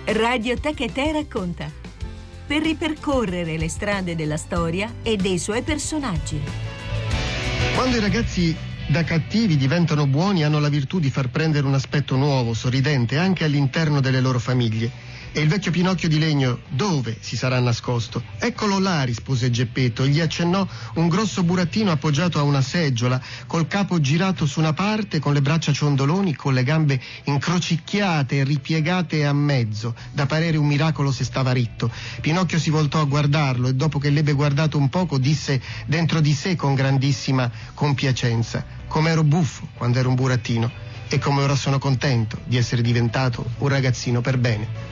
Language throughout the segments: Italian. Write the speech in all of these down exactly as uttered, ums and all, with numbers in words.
Radioteca Te racconta, per ripercorrere le strade della storia e dei suoi personaggi. Quando i ragazzi da cattivi diventano buoni, hanno la virtù di far prendere un aspetto nuovo, sorridente, anche all'interno delle loro famiglie. E il vecchio Pinocchio di legno dove si sarà nascosto? Eccolo là, rispose Geppetto. Gli accennò un grosso burattino appoggiato a una seggiola, col capo girato su una parte, con le braccia ciondoloni, con le gambe incrocicchiate e ripiegate a mezzo, da parere un miracolo se stava ritto. Pinocchio si voltò a guardarlo e dopo che l'ebbe guardato un poco disse dentro di sé con grandissima compiacenza: com'ero buffo quando ero un burattino e come ora sono contento di essere diventato un ragazzino per bene.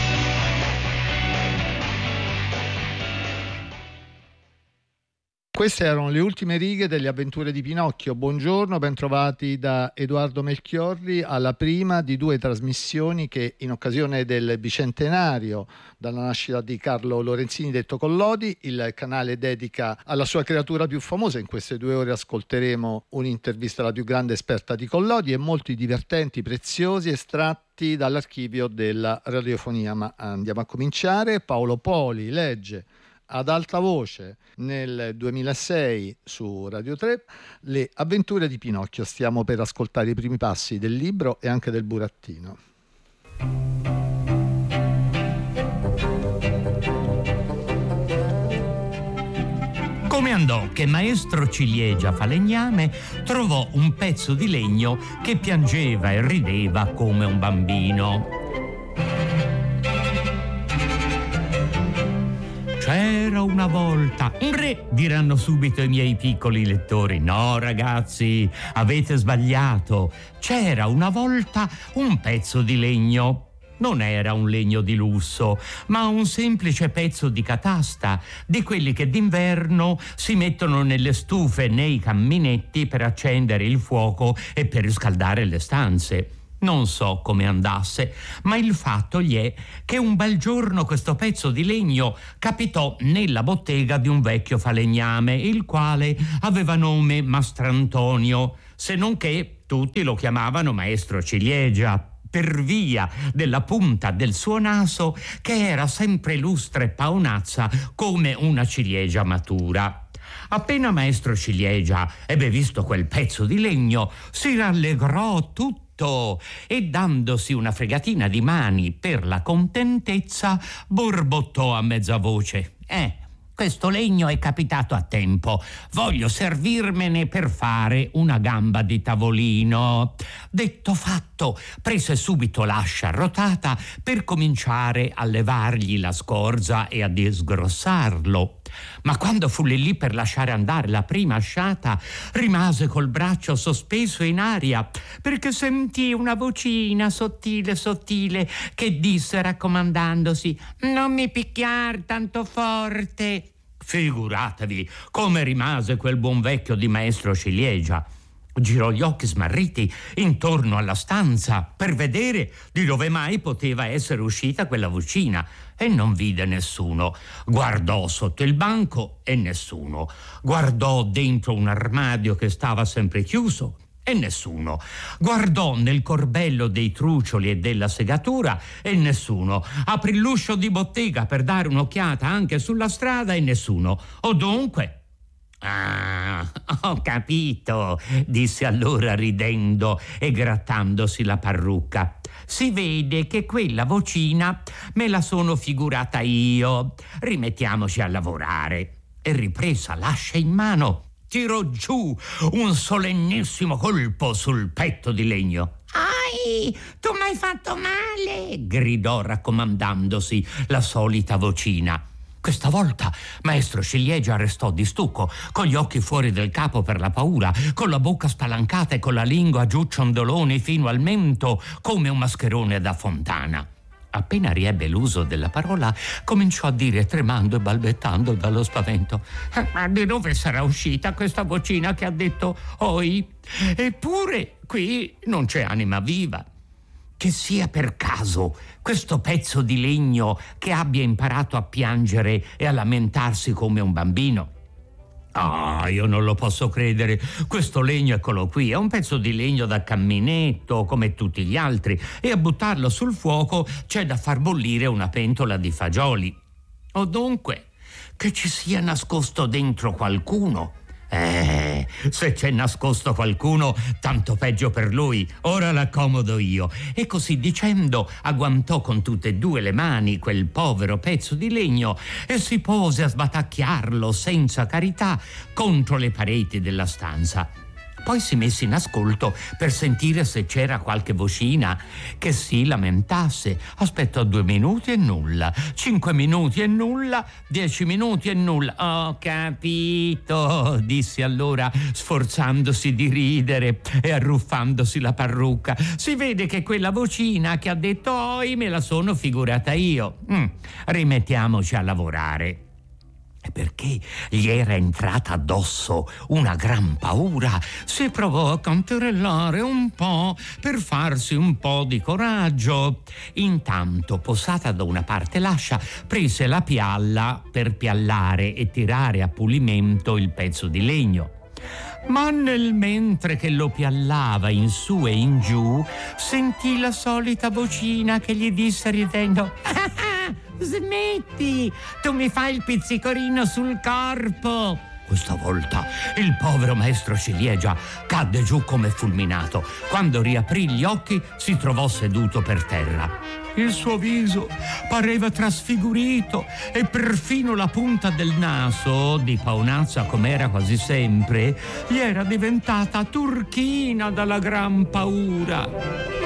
Queste erano le ultime righe delle avventure di Pinocchio. Buongiorno, bentrovati da Edoardo Melchiorri alla prima di due trasmissioni che, in occasione del bicentenario dalla nascita di Carlo Lorenzini detto Collodi, il canale dedica alla sua creatura più famosa. In queste due ore ascolteremo un'intervista alla più grande esperta di Collodi e molti divertenti, preziosi estratti dall'archivio della radiofonia. Ma andiamo a cominciare. Paolo Poli legge ad alta voce nel duemilasei su Radio tre Le avventure di Pinocchio. Stiamo per ascoltare i primi passi del libro e anche del burattino. Come andò che maestro Ciliegia Falegname trovò un pezzo di legno che piangeva e rideva come un bambino. C'era una volta un re, diranno subito i miei piccoli lettori. No, ragazzi, avete sbagliato. C'era una volta un pezzo di legno. Non era un legno di lusso, ma un semplice pezzo di catasta, di quelli che d'inverno si mettono nelle stufe, nei camminetti per accendere il fuoco e per riscaldare le stanze. Non so come andasse, ma il fatto gli è che un bel giorno questo pezzo di legno capitò nella bottega di un vecchio falegname, il quale aveva nome Mastrantonio, se non che tutti lo chiamavano maestro Ciliegia, per via della punta del suo naso che era sempre lustra e paonazza come una ciliegia matura. Appena maestro Ciliegia ebbe visto quel pezzo di legno, si rallegrò tutto e, dandosi una fregatina di mani per la contentezza, borbottò a mezza voce: Eh, questo legno è capitato a tempo. Voglio servirmene per fare una gamba di tavolino. Detto fatto, prese subito l'ascia arrotata per cominciare a levargli la scorza e a disgrossarlo. Ma quando fu lì lì per lasciare andare la prima asciata, rimase col braccio sospeso in aria, perché sentì una vocina sottile sottile che disse, raccomandandosi: non mi picchiar tanto forte. Figuratevi come rimase quel buon vecchio di maestro Ciliegia. Girò gli occhi smarriti intorno alla stanza per vedere di dove mai poteva essere uscita quella vocina e non vide nessuno. Guardò sotto il banco e nessuno. Guardò dentro un armadio che stava sempre chiuso e nessuno. Guardò nel corbello dei trucioli e della segatura e nessuno. Aprì l'uscio di bottega per dare un'occhiata anche sulla strada e nessuno. O dunque... Ah, ho capito, disse allora ridendo e grattandosi la parrucca. Si vede che quella vocina me la sono figurata io. Rimettiamoci a lavorare. E ripresa l'ascia in mano, tirò giù un solennissimo colpo sul petto di legno. Ai, tu m'hai fatto male, gridò raccomandandosi la solita vocina. Questa volta maestro Ciliegia restò di stucco, con gli occhi fuori del capo per la paura, con la bocca spalancata e con la lingua giù ciondoloni fino al mento, come un mascherone da fontana. Appena riebbe l'uso della parola, cominciò a dire, tremando e balbettando dallo spavento: ma di dove sarà uscita questa vocina che ha detto oi? Eppure qui non c'è anima viva. Che sia per caso questo pezzo di legno che abbia imparato a piangere e a lamentarsi come un bambino. Ah, io non lo posso credere. Questo legno, eccolo qui, è un pezzo di legno da camminetto, come tutti gli altri, e a buttarlo sul fuoco c'è da far bollire una pentola di fagioli. O dunque, che ci sia nascosto dentro qualcuno. Eh, se c'è nascosto qualcuno, tanto peggio per lui. Ora l'accomodo io. E così dicendo, agguantò con tutte e due le mani quel povero pezzo di legno e si pose a sbatacchiarlo senza carità contro le pareti della stanza. Poi si mise in ascolto per sentire se c'era qualche vocina che si lamentasse. Aspettò due minuti e nulla, cinque minuti e nulla, dieci minuti e nulla. Ho capito, disse allora, sforzandosi di ridere e arruffandosi la parrucca. Si vede che quella vocina che ha detto oi me la sono figurata io. Mm, rimettiamoci a lavorare. Perché gli era entrata addosso una gran paura, si provò a canterellare un po' per farsi un po' di coraggio. Intanto, posata da una parte l'ascia, prese la pialla per piallare e tirare a pulimento il pezzo di legno. Ma nel mentre che lo piallava in su e in giù, sentì la solita vocina che gli disse ridendo: smetti, tu mi fai il pizzicorino sul corpo. Questa volta il povero maestro ciliegia cadde giù come fulminato. Quando riaprì gli occhi si trovò seduto per terra. Il suo viso pareva trasfigurito e perfino la punta del naso, di paonazza com'era quasi sempre, gli era diventata turchina dalla gran paura.